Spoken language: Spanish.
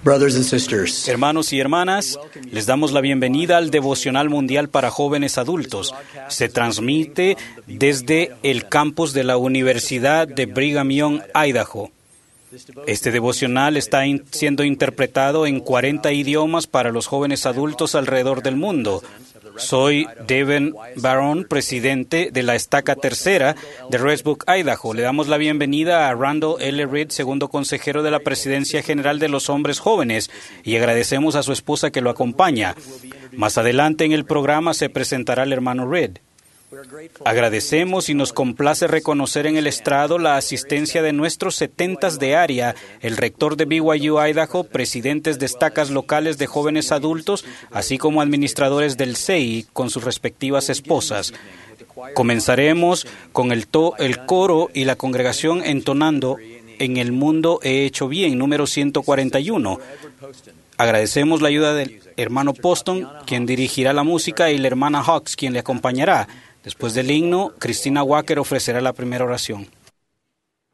Brothers and sisters, Hermanos y hermanas, les damos la bienvenida al Devocional Mundial para Jóvenes Adultos. Se transmite desde el campus de la Universidad de Brigham Young, Idaho. Este devocional está siendo interpretado en 40 idiomas para los jóvenes adultos alrededor del mundo. Soy Devin Barron, presidente de la estaca tercera de Resbrook, Idaho. Le damos la bienvenida a Randall L. Reed, segundo consejero de la Presidencia General de los Hombres Jóvenes, y agradecemos a su esposa que lo acompaña. Más adelante en el programa se presentará el hermano Reed. Agradecemos y nos complace reconocer en el estrado la asistencia de nuestros 70 de área, el rector de BYU Idaho, presidentes de estacas locales de jóvenes adultos, así como administradores del CEI con sus respectivas esposas. Comenzaremos con el coro y la congregación entonando En el mundo he hecho bien, número 141. Agradecemos la ayuda del hermano Poston, quien dirigirá la música, y la hermana Hawks, quien le acompañará. Después del himno, Cristina Walker ofrecerá la primera oración.